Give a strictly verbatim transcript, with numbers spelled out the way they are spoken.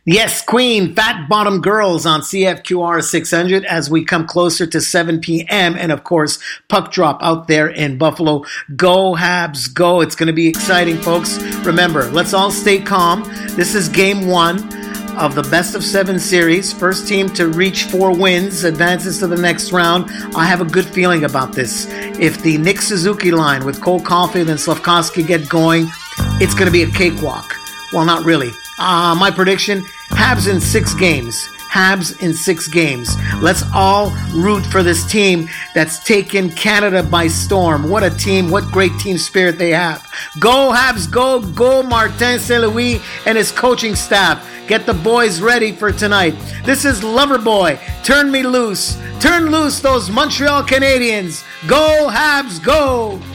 Yes, Queen, Fat Bottom Girls on C F Q R six hundred as we come closer to seven p.m. And of course, Puck Drop out there in Buffalo. Go Habs, go. It's going to be exciting, folks. Remember, let's all stay calm. This is game one of the best of seven series. First team to reach four wins advances to the next round. I have a good feeling about this. If the Nick Suzuki line with Cole Caulfield and Slafkovsky get going, it's going to be a cakewalk. Well, not really. Uh, my prediction, Habs in six games. Habs in six games. Let's all root for this team that's taken Canada by storm. What a team. What great team spirit they have. Go Habs, go, go Martin Saint Louis and his coaching staff. Get the boys ready for tonight. This is Loverboy. Turn me loose. Turn loose those Montreal Canadiens. Go Habs, go!